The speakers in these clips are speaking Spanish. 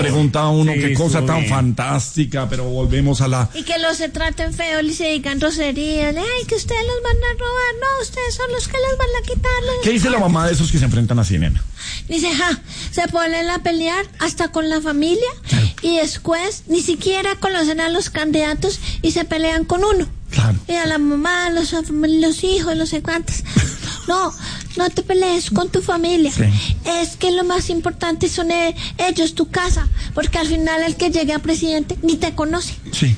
Pregunta uno, qué cosa tan fantástica, pero volvemos a la... Y que los se traten feo y se digan groserías. Ay, que ustedes los van a robar. No, ustedes son los que les van a quitar. ¿Qué dice la mamá de esos que se enfrentan así, nena? Dice, se ponen a pelear hasta con la familia y después ni siquiera conocen a los candidatos y se pelean con uno. Claro. Y a la mamá, los hijos, no sé cuántos. No te pelees con tu familia. Sí. Es que lo más importante son ellos, tu casa, porque al final el que llegue a presidente ni te conoce. Sí.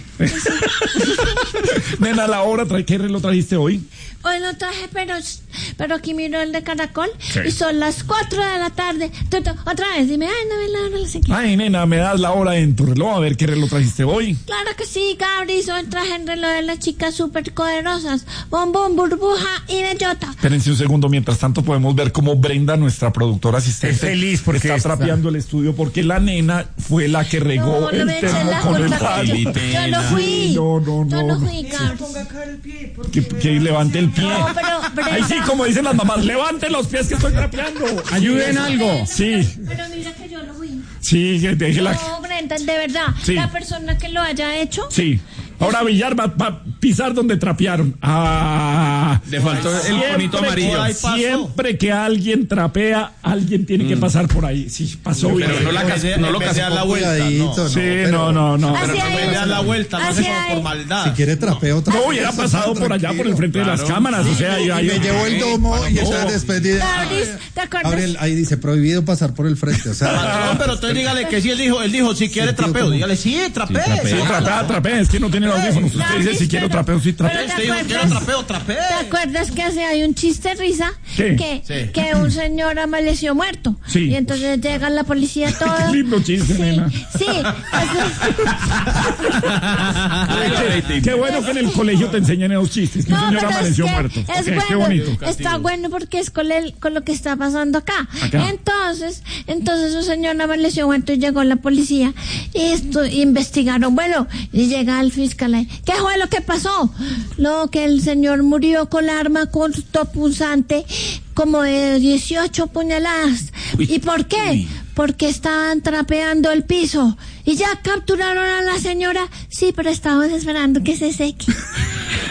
Nena, la hora, ¿qué reloj trajiste hoy? Hoy lo traje, pero aquí miro el de Caracol, sí, y son las 4 de la tarde. Otra vez, dime, no ve la hora, no sé qué. Ay, nena, me das la hora en tu reloj, a ver qué reloj trajiste hoy. Claro que sí, Gabris, hoy traje el reloj de las chicas súper poderosas, Bombón, Burbuja y Bellota. Espérense un segundo, mientras tanto podemos ver cómo Brenda, nuestra productora asistente, es feliz porque está trapeando el estudio, porque la nena fue la que regó el termo con el tallo. Yo no fui. No. Yo no fui, Gabris. Ponga acá el pie. Que levante el pie. No, pero ahí sí, como dicen las mamás, levanten los pies que estoy trapeando. Ayuden algo. Sí. Pero mira que yo no fui. Sí, déjela. No, Brenda, de verdad. Sí. La persona que lo haya hecho. Sí. Ahora Villar va a pisar donde trapearon. Le faltó el conito amarillo. Siempre que alguien trapea, alguien tiene que pasar por ahí. Sí, pasó. Pero no lo case dar la vuelta. Sí, no. Pero no me dar la vuelta, no hace como por maldad. Si quiere trapeo, no hubiera pasado por allá, por el frente de las cámaras. O sea, y me llevó el domo y esa despedida. ¿Te acuerdas? Gabriel, ahí dice prohibido pasar por el frente. O sea, no, pero entonces dígale que sí, él dijo, si quiere trapeo, dígale, sí, trapee. Sí, trapea, es que no tiene los audífonos. Usted dice, si quiero trapeo, sí trapeo. Usted dijo, quiero trapeo, trapee. ¿Te acuerdas que hay un chiste risa? Que un señor amaneció muerto. Sí. Y entonces llega la policía todo. Qué lindo chiste, nena. Sí. Qué bueno que en el colegio te enseñan esos chistes. Que un señor amaneció muerto. Es bueno. Qué bonito. Está bueno porque es con lo que está pasando acá. Entonces un señor amaneció muerto y llegó la policía y investigaron. Bueno, y llega el fiscal ahí. ¿Qué fue lo que pasó? Lo que el señor murió con arma cortopunzante como de 18 puñaladas. ¿Y por qué? Porque estaban trapeando el piso. ¿Y ya capturaron a la señora? Sí, pero estábamos esperando que se seque.